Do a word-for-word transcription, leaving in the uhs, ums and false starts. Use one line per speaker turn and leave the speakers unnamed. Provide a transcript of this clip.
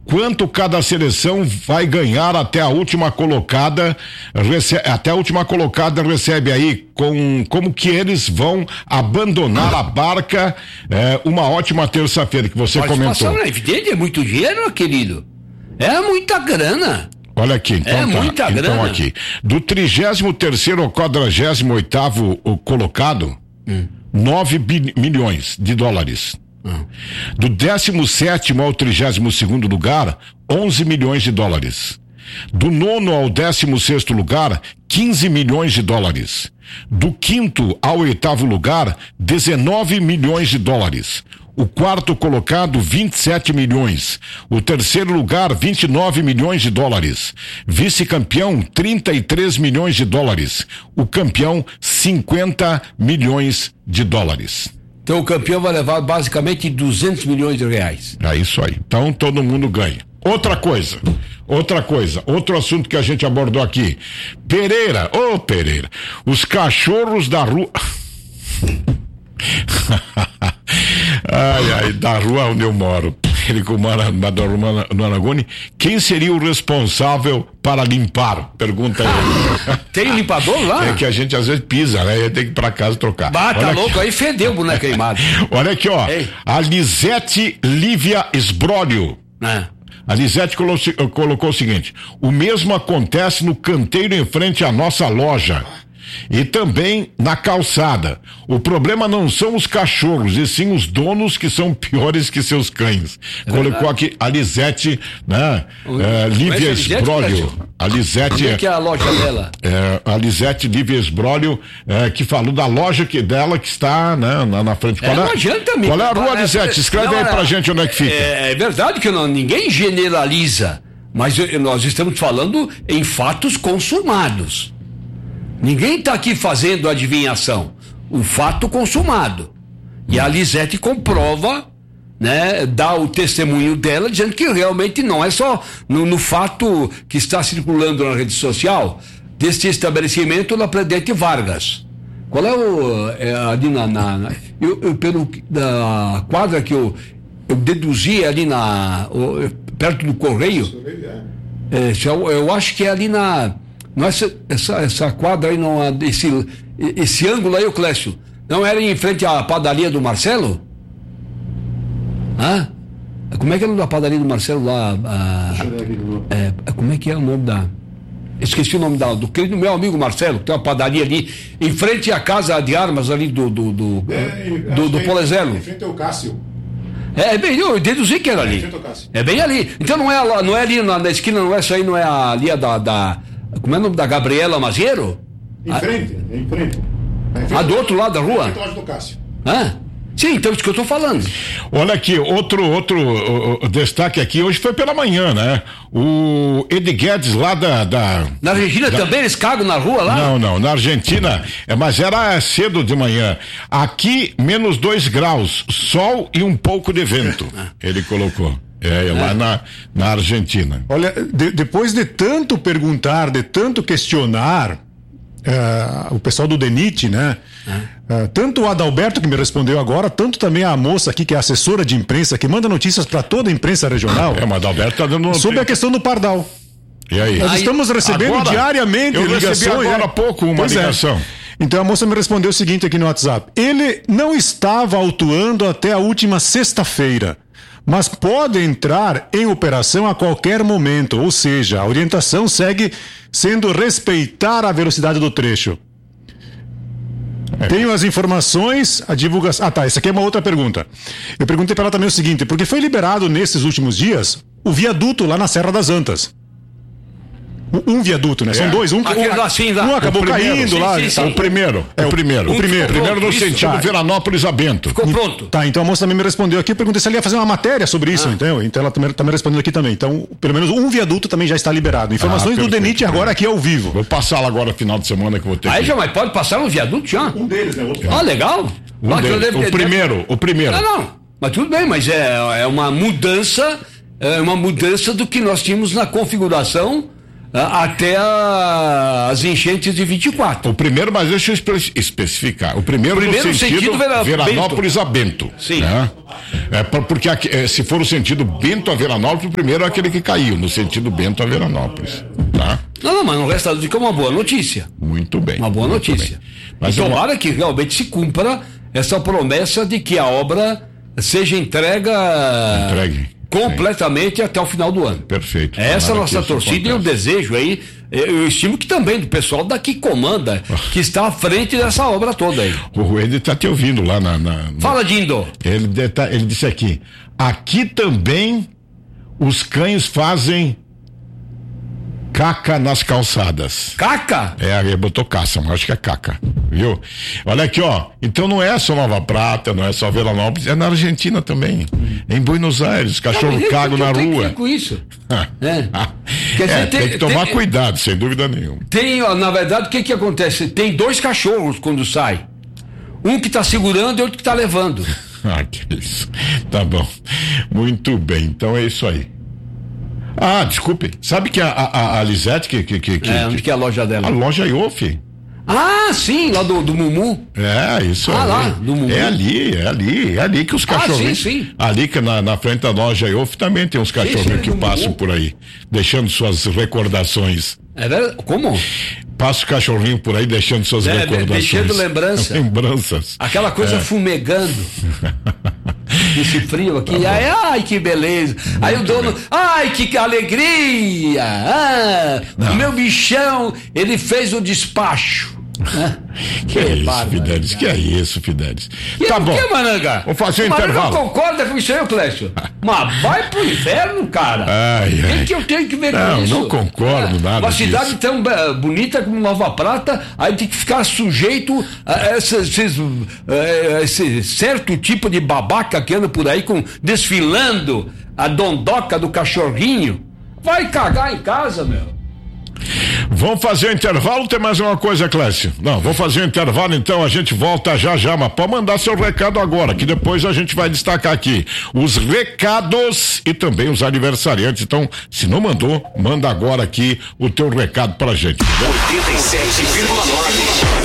quanto cada seleção vai ganhar até a última colocada, rece- até a última colocada recebe aí, com como que eles vão abandonar a barca, é, uma ótima terça-feira que você comentou.
É evidente, é muito dinheiro, querido. É muita grana.
Olha aqui, então,
é
tá.
muita
Então
grana.
aqui, do trigésimo terceiro ao quadragésimo oitavo colocado, hum. nove milhões de dólares. Hum. Do décimo sétimo ao trigésimo segundo lugar, onze milhões de dólares. Do nono ao décimo sexto lugar, quinze milhões de dólares. Do quinto ao oitavo lugar, dezenove milhões de dólares. O quarto colocado, vinte e sete milhões. O terceiro lugar, vinte e nove milhões de dólares. Vice-campeão, trinta e três milhões de dólares. O campeão, cinquenta milhões de dólares.
Então o campeão vai levar basicamente duzentos milhões de reais.
É isso aí. Então todo mundo ganha. Outra coisa, outra coisa, outro assunto que a gente abordou aqui. Pereira, ô oh, Pereira, os cachorros da rua... Ai, ai, da rua onde eu moro, ele com no Aragone, quem seria o responsável para limpar? Pergunta ele.
Tem limpador lá?
É que a gente às vezes pisa, né? Tem que ir pra casa trocar.
Bata tá louco, aí fedeu o boneco queimado.
Olha aqui, ó. Ei. A Lisete Lívia Esbrólio. É. A Lisete colocou, colocou o seguinte: o mesmo acontece no canteiro em frente à nossa loja. E também na calçada. O problema não são os cachorros, e sim os donos que são piores que seus cães. É Colocou aqui a Lisete, né? É, Lívia Esbrólio. A Lisete.
Como é que é a loja dela?
É, a Lisete Lívia Esbrólio, é, que falou da loja que, dela que está, né, na, na frente. Qual é,
é,
qual é a rua, é, Lisete? Escreve não, aí pra é, gente onde é que fica.
É, é verdade que não, ninguém generaliza, mas nós estamos falando em fatos consumados. Ninguém está aqui fazendo adivinhação. O fato consumado. E a Lisete comprova, né, dá o testemunho dela, dizendo que realmente não é só no, no fato que está circulando na rede social deste estabelecimento na Presidente Vargas. Qual é o. É, ali na. na, na eu, eu, pelo da quadra que eu, eu deduzi ali na. O, perto do Correio. É, eu, eu acho que é ali na. Essa, essa, essa quadra aí, não, esse, esse ângulo aí, o Clécio, não era em frente à padaria do Marcelo? Hã? Como é que é o nome da padaria do Marcelo lá? Ah, é, como é que é o nome da... Esqueci o nome da, do querido meu amigo Marcelo, que tem uma padaria ali, em frente à casa de armas ali do do do, é, do, do Polezelo.
Em frente ao Cássio.
É, é bem, eu deduzi que era ali. É bem ali. Então não é, não é ali na, na esquina, não é isso aí, não é ali a da... da como é o nome da Gabriela Maziero?
Em frente, ah, em frente.
Ah, do outro lado da rua?
Do do Cássio.
Ah, sim, então é isso que eu estou falando.
Olha aqui, outro, outro uh, uh, destaque aqui, hoje foi pela manhã, né? O Ed Guedes lá da... da
na Argentina da... também eles cagam na rua lá?
Não, não, na Argentina, é, mas era cedo de manhã. Aqui, menos dois graus, sol e um pouco de vento, ele colocou. É, lá é. Na, na Argentina.
Olha, de, depois de tanto perguntar, de tanto questionar, uh, o pessoal do DENIT, né? É. Uh, tanto o Adalberto, que me respondeu agora, tanto também a moça aqui, que é assessora de imprensa, que manda notícias para toda a imprensa regional.
É, mas Adalberto tá dando...
Sobre a questão do Pardal.
E aí?
Nós
aí,
estamos recebendo
agora,
diariamente
eu
ligações.
Eu recebi agora há pouco uma
pois
ligação.
É. Então a moça me respondeu o seguinte aqui no WhatsApp. Ele não estava autuando até a última sexta-feira, mas pode entrar em operação a qualquer momento, ou seja, a orientação segue sendo respeitar a velocidade do trecho. É. Tenho as informações, a divulgação... Ah, tá, essa aqui é uma outra pergunta. Eu perguntei para ela também o seguinte, porque foi liberado nesses últimos dias o viaduto lá na Serra das Antas. Um viaduto, né? É. São dois. Um,
Aquele
um,
lá, sim, lá.
um acabou
primeiro,
caindo
sim,
lá.
Sim, sim. O primeiro. É o primeiro.
O primeiro.
O primeiro, no sentido tá. Veranópolis a Bento.
Ficou pronto.
Tá, então a moça também me respondeu aqui. Eu perguntei se ela ia fazer uma matéria sobre isso, ah. entendeu? Então ela também tá me respondendo aqui também. Então, pelo menos um viaduto também já está liberado. Informações ah, do DENIT agora aqui ao vivo.
Vou passar lá agora final de semana que eu vou ter.
Aí
que...
já, mas pode passar um viaduto já?
Um deles, né? Outro.
Ah, legal.
Um
ah,
deles.
Deve...
O primeiro, o primeiro.
Não, não. Mas tudo bem, mas é, é uma mudança, é uma mudança do que nós tínhamos na configuração até a, as enchentes de vinte e quatro.
O primeiro, mas deixa eu espe- especificar. O primeiro,
primeiro
no sentido,
sentido Vera,
Veranópolis Bento. a Bento.
Sim.
Né? É, porque aqui, é, se for o sentido Bento a Veranópolis, o primeiro é aquele que caiu, no sentido Bento a Veranópolis. Tá?
Não, não, mas no restado fica uma boa notícia.
Muito bem.
Uma boa notícia.
Mas
e tomara
uma...
que realmente se cumpra essa promessa de que a obra seja entrega
Entregue.
completamente Sim. até o final do ano.
Perfeito.
Essa é a nossa torcida e o desejo aí, eu estimo que também do pessoal daqui comanda, que está à frente dessa obra toda aí.
O Ruede está te ouvindo lá na... na, na...
Fala, Dindo.
Ele, ele disse aqui, aqui também os cães fazem caca nas calçadas.
Caca?
É, ele botou caça, mas acho que é caca, viu? Olha aqui, ó, então não é só Nova Prata, não é só Veranópolis, é na Argentina também, em Buenos Aires, os cachorros cagam na rua.
Com isso.
é. Quer dizer, é, tem, tem que tomar tem, cuidado, sem dúvida nenhuma.
Tem, ó, na verdade, o que que acontece? Tem dois cachorros quando sai, um que tá segurando e outro que tá levando.
Ah, que isso, tá bom, muito bem, então é isso aí. Ah, desculpe. Sabe que a, a, a Lisete que, que, que, que.
É, onde que é a loja dela?
A loja Iofi.
Ah, sim, lá do, do Mumu.
É, isso
ah,
aí.
lá, do Mumu.
É ali, é ali, é ali que os cachorrinhos.
Ah, sim, sim.
Ali que na, na frente da loja Iofi também tem uns cachorrinhos sim, sim, que passam Mumu. Por aí, deixando suas recordações.
É verdade? Como?
Passa o cachorrinho por aí deixando suas é, recordações.
Deixando lembrança.
Lembranças.
Aquela coisa é. fumegando. Esse frio aqui, tá ai, ai, que beleza. Muito aí o dono, bem. Ai, que alegria. Ah, o meu bichão, ele fez o despacho.
Que, que é isso, bárbaro, Fidelis? Cara. Que é isso, Fidelis?
Que,
tá bom.
Que, Mananga?
Vamos fazer um
Mas
intervalo.
não concorda com isso aí, Clécio? Mas vai pro inferno, cara.
Ai, ai.
O que eu tenho que ver
não,
com isso?
Não concordo, é, nada
Uma cidade
disso.
tão bonita como Nova Prata, aí tem que ficar sujeito a esses, esses, a esse certo tipo de babaca que anda por aí com, desfilando a dondoca do cachorrinho. Vai cagar em casa, meu.
Vamos fazer o intervalo, tem mais uma coisa, Clécio? Não, vamos fazer o intervalo, então a gente volta já já, mas pode mandar seu recado agora, que depois a gente vai destacar aqui os recados e também os aniversariantes. Então, se não mandou, manda agora aqui o teu recado pra gente.
oitenta e sete vírgula nove